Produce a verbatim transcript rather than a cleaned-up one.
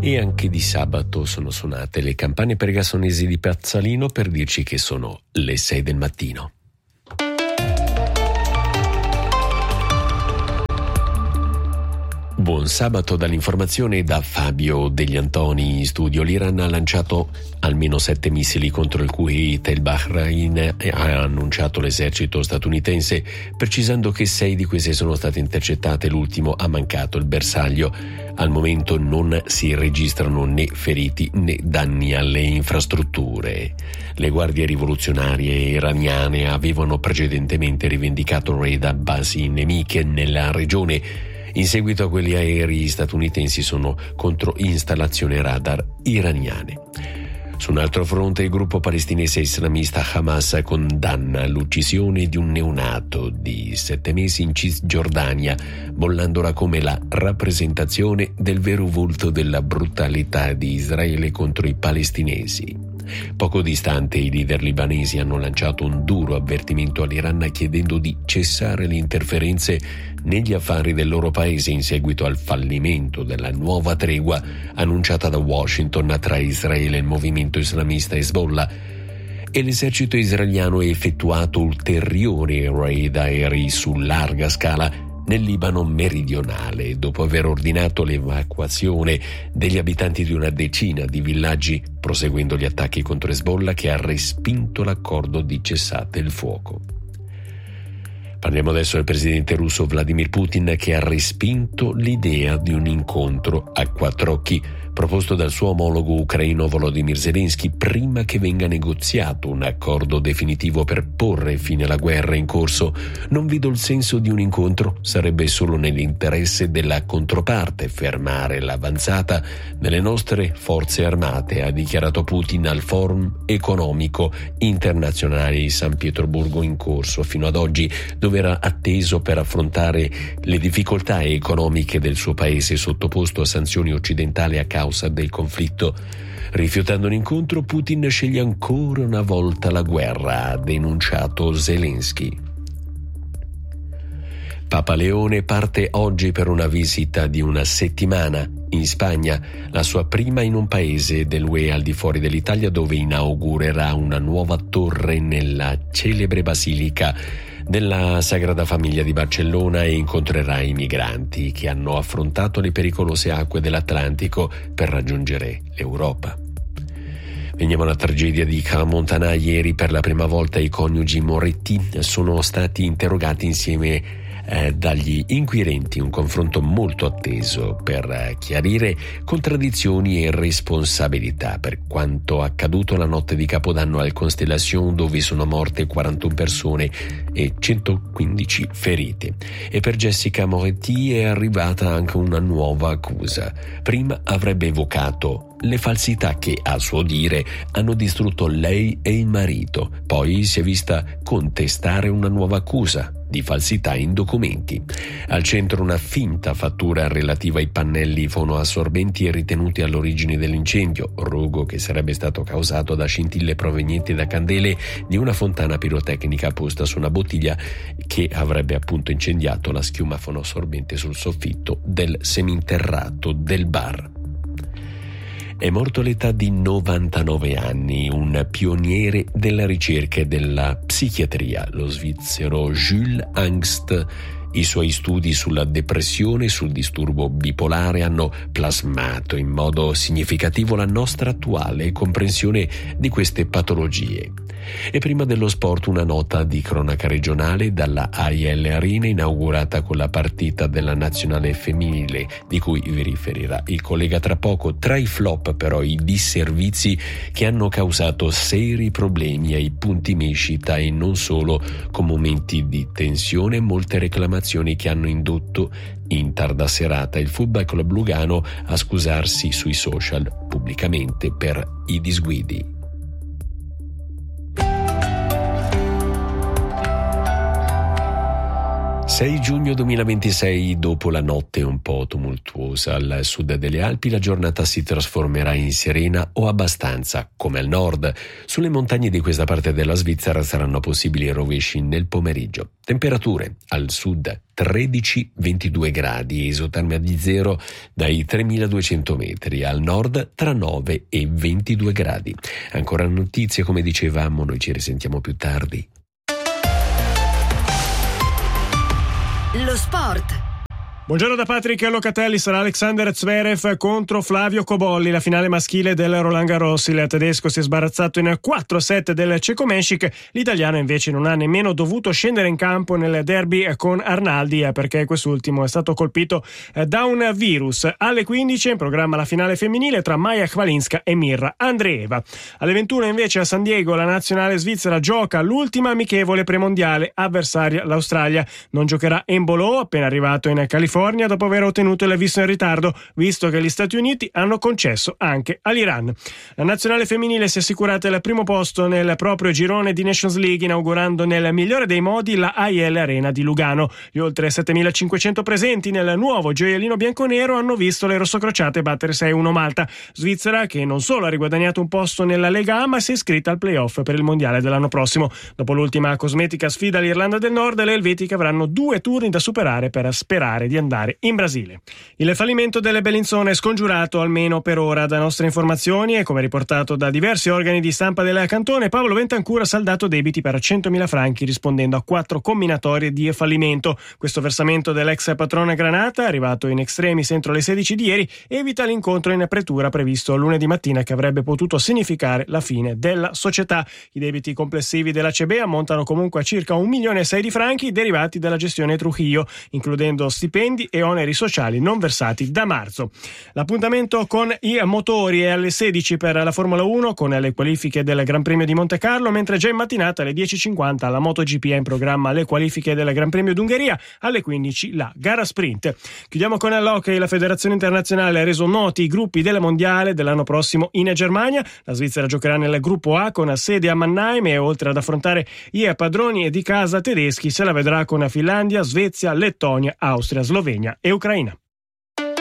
E anche di sabato sono suonate le campane pergassonesi di Pazzalino per dirci che sono le sei del mattino. Buon sabato dall'informazione da Fabio Degli Antoni in studio. L'Iran ha lanciato almeno sette missili contro il Kuwait e il Bahrain, ha annunciato l'esercito statunitense, precisando che sei di queste sono state intercettate, l'ultimo ha mancato il bersaglio. Al momento non si registrano né feriti né danni alle infrastrutture. Le guardie rivoluzionarie iraniane avevano precedentemente rivendicato raid a basi nemiche nella regione. In seguito a quelli aerei statunitensi sono contro installazioni radar iraniane. Su un altro fronte, il gruppo palestinese islamista Hamas condanna l'uccisione di un neonato di sette mesi in Cisgiordania, bollandola come la rappresentazione del vero volto della brutalità di Israele contro i palestinesi. Poco distante, i leader libanesi hanno lanciato un duro avvertimento all'Iran chiedendo di cessare le interferenze negli affari del loro paese in seguito al fallimento della nuova tregua annunciata da Washington tra Israele e il movimento islamista Hezbollah. E l'esercito israeliano ha effettuato ulteriori raid aerei su larga scala nel Libano meridionale, dopo aver ordinato l'evacuazione degli abitanti di una decina di villaggi, proseguendo gli attacchi contro Hezbollah, che ha respinto l'accordo di cessate il fuoco. Parliamo adesso del presidente russo Vladimir Putin, che ha respinto l'idea di un incontro a quattro occhi proposto dal suo omologo ucraino Volodymyr Zelensky prima che venga negoziato un accordo definitivo per porre fine alla guerra in corso. Non vedo il senso di un incontro, sarebbe solo nell'interesse della controparte fermare l'avanzata delle nostre forze armate, ha dichiarato Putin al Forum economico internazionale di San Pietroburgo in corso fino ad oggi, dove era atteso per affrontare le difficoltà economiche del suo paese sottoposto a sanzioni occidentali a causa del conflitto. Rifiutando l'incontro, Putin sceglie ancora una volta la guerra, ha denunciato Zelensky. Papa Leone parte oggi per una visita di una settimana in Spagna, la sua prima in un paese dell'U E al di fuori dell'Italia, dove inaugurerà una nuova torre nella celebre basilica della Sagrada Famiglia di Barcellona e incontrerà i migranti che hanno affrontato le pericolose acque dell'Atlantico per raggiungere l'Europa. Veniamo alla tragedia di Crans-Montana. Ieri per la prima volta i coniugi Moretti sono stati interrogati insieme Eh, dagli inquirenti, un confronto molto atteso per eh, chiarire contraddizioni e responsabilità per quanto accaduto la notte di Capodanno al Constellation, dove sono morte quarantuno persone e centoquindici ferite. E per Jessica Moretti è arrivata anche una nuova accusa. Prima avrebbe evocato le falsità che, a suo dire, hanno distrutto lei e il marito. Poi si è vista contestare una nuova accusa di falsità in documenti. Al centro una finta fattura relativa ai pannelli fonoassorbenti ritenuti all'origine dell'incendio, rogo che sarebbe stato causato da scintille provenienti da candele di una fontana pirotecnica posta su una bottiglia che avrebbe appunto incendiato la schiuma fonoassorbente sul soffitto del seminterrato del bar. È morto all'età di novantanove anni un pioniere della ricerca e della psichiatria, lo svizzero Jules Angst. I suoi studi sulla depressione e sul disturbo bipolare hanno plasmato in modo significativo la nostra attuale comprensione di queste patologie. E prima dello sport una nota di cronaca regionale dalla A I L Arena, inaugurata con la partita della nazionale femminile, di cui vi riferirà il collega tra poco. Tra i flop però i disservizi che hanno causato seri problemi ai punti mescita e non solo, con momenti di tensione e molte reclamazioni che hanno indotto in tarda serata il Football Club Lugano a scusarsi sui social pubblicamente per i disguidi. sei giugno duemilaventisei, dopo la notte un po' tumultuosa al sud delle Alpi, la giornata si trasformerà in serena o abbastanza, come al nord. Sulle montagne di questa parte della Svizzera saranno possibili rovesci nel pomeriggio. Temperature al sud tredici ventidue gradi, esotermia di zero dai tremiladuecento metri, al nord tra nove e ventidue gradi. Ancora notizie, come dicevamo, noi ci risentiamo più tardi. Lo sport. Buongiorno da Patrick Locatelli. Sarà Alexander Zverev contro Flavio Cobolli, la finale maschile del Roland Garros. Il tedesco si è sbarazzato in quattro set del Cecomescic. L'italiano invece non ha nemmeno dovuto scendere in campo nel derby con Arnaldi, perché quest'ultimo è stato colpito da un virus. Alle quindici in programma la finale femminile tra Maja Chwalinska e Mirra Andreeva. Alle ventuno invece a San Diego la nazionale svizzera gioca l'ultima amichevole premondiale, avversaria l'Australia. Non giocherà Embolo, appena arrivato in California dopo aver ottenuto il visto in ritardo, visto che gli Stati Uniti hanno concesso anche all'Iran. La nazionale femminile si è assicurata il primo posto nel proprio girone di Nations League, inaugurando nel migliore dei modi la A I L Arena di Lugano. Gli oltre settemilacinquecento presenti nel nuovo gioiellino bianconero hanno visto le rossocrociate battere sei a uno Malta. Svizzera che non solo ha riguadagnato un posto nella Lega A, ma si è iscritta al playoff per il mondiale dell'anno prossimo. Dopo l'ultima cosmetica sfida all'Irlanda del Nord, le elvetiche avranno due turni da superare per sperare di andare andare in Brasile. Il fallimento delle Bellinzone è scongiurato almeno per ora. Da nostre informazioni e come riportato da diversi organi di stampa del cantone, Paolo Bentancur ha saldato debiti per centomila franchi rispondendo a quattro comminatorie di fallimento. Questo versamento dell'ex patrone Granata, arrivato in extremis entro le sedici di ieri, evita l'incontro in pretura previsto lunedì mattina, che avrebbe potuto significare la fine della società. I debiti complessivi della C B ammontano comunque a circa un milione e sei di franchi derivati dalla gestione Trujillo, includendo stipendi e oneri sociali non versati da marzo. L'appuntamento con i motori è alle sedici per la Formula uno con le qualifiche del Gran Premio di Monte Carlo, mentre già in mattinata alle dieci e cinquanta la MotoGP è in programma le qualifiche del Gran Premio d'Ungheria, alle quindici la gara sprint. Chiudiamo con l'hockey. La Federazione Internazionale ha reso noti i gruppi del Mondiale dell'anno prossimo in Germania. La Svizzera giocherà nel gruppo A con sede a Mannheim e oltre ad affrontare i padroni di casa tedeschi se la vedrà con Finlandia, Svezia, Lettonia, Austria, Slovenia e Ucraina.